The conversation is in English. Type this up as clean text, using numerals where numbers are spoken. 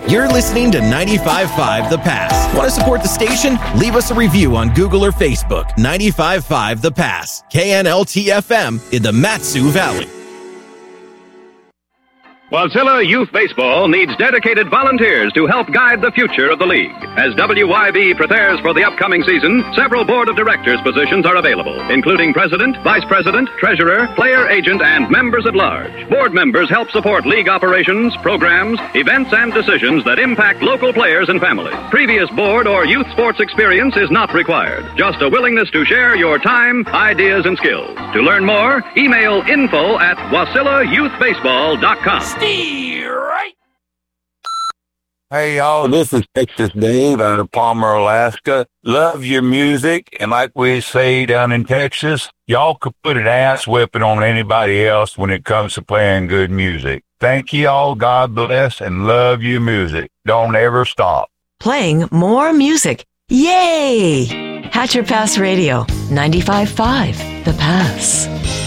You're listening to 95.5 The Pass. Want to support the station? Leave us a review on Google or Facebook. 95.5 The Pass. KNLT-FM in the Mat-Su Valley. Wasilla Youth Baseball needs dedicated volunteers to help guide the future of the league. As WYB prepares for the upcoming season, several board of directors positions are available, including president, vice president, treasurer, player agent, and members at large. Board members help support league operations, programs, events, and decisions that impact local players and families. Previous board or youth sports experience is not required. Just a willingness to share your time, ideas, and skills. To learn more, email info@WasillaYouthBaseball.com. Right. Hey, y'all, this is Texas Dave out of Palmer, Alaska. Love your music, and like we say down in Texas, y'all could put an ass whipping on anybody else when it comes to playing good music. Thank you all, God bless, and love your music. Don't ever stop. Playing more music. Yay! Hatcher Pass Radio, 95.5 The Pass.